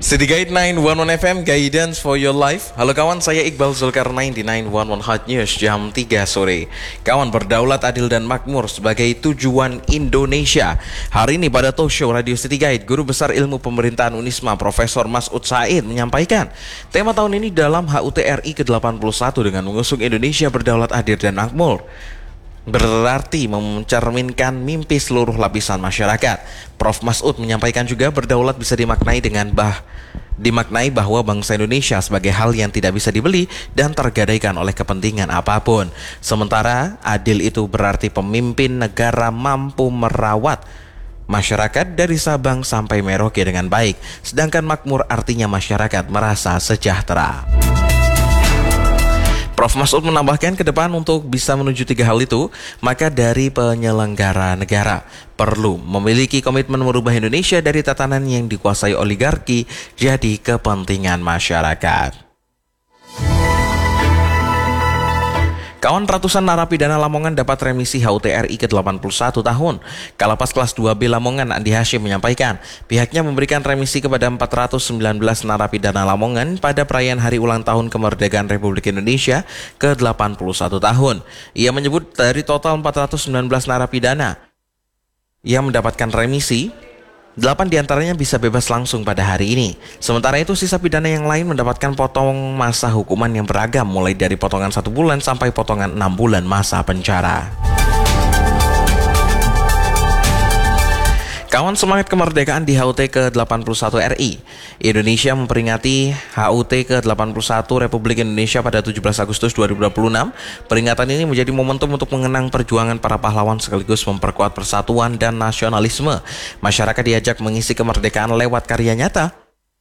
City Guide 911 FM, Guidance for Your Life. Halo kawan, saya Iqbal Zulkarnain di 911 Hot News jam 3 sore. Kawan, berdaulat, adil dan makmur sebagai tujuan Indonesia. Hari ini pada talk show Radio City Guide, Guru Besar Ilmu Pemerintahan Unisma Profesor Masud Said menyampaikan tema tahun ini dalam HUT RI ke-81 dengan mengusung Indonesia berdaulat, adil dan makmur berarti mencerminkan mimpi seluruh lapisan masyarakat. Prof. Masud menyampaikan juga berdaulat bisa dimaknai bahwa bangsa Indonesia sebagai hal yang tidak bisa dibeli dan tergadaikan oleh kepentingan apapun. Sementara adil itu berarti pemimpin negara mampu merawat masyarakat dari Sabang sampai Merauke dengan baik, sedangkan makmur artinya masyarakat merasa sejahtera. Prof. Masud menambahkan ke depan untuk bisa menuju tiga hal itu, maka dari penyelenggara negara perlu memiliki komitmen merubah Indonesia dari tatanan yang dikuasai oligarki jadi kepentingan masyarakat. Kawan, ratusan narapidana Lamongan dapat remisi HUT RI ke-81 tahun. Kalapas kelas 2B Lamongan Andi Hashim menyampaikan pihaknya memberikan remisi kepada 419 narapidana Lamongan pada perayaan hari ulang tahun kemerdekaan Republik Indonesia ke-81 tahun. Ia menyebut dari total 419 narapidana yang mendapatkan remisi, 8 diantaranya bisa bebas langsung pada hari ini. Sementara itu sisa pidana yang lain mendapatkan potong masa hukuman yang beragam, mulai dari potongan 1 bulan sampai potongan 6 bulan masa penjara. Kawan, semangat kemerdekaan di HUT ke-81 RI. Indonesia memperingati HUT ke-81 Republik Indonesia pada 17 Agustus 2026. Peringatan ini menjadi momentum untuk mengenang perjuangan para pahlawan sekaligus memperkuat persatuan dan nasionalisme. Masyarakat diajak mengisi kemerdekaan lewat karya nyata,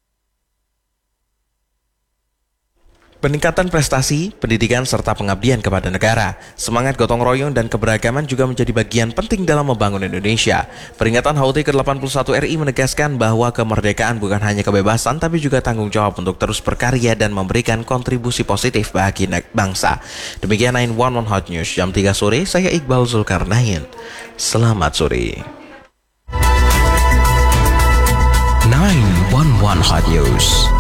peningkatan prestasi, pendidikan, serta pengabdian kepada negara. Semangat gotong royong dan keberagaman juga menjadi bagian penting dalam membangun Indonesia. Peringatan HUT ke-81 RI menegaskan bahwa kemerdekaan bukan hanya kebebasan, tapi juga tanggung jawab untuk terus berkarya dan memberikan kontribusi positif bagi bangsa. Demikian 911 Hot News jam 3 sore, saya Iqbal Zulkarnain. Selamat sore. 911 Hot News.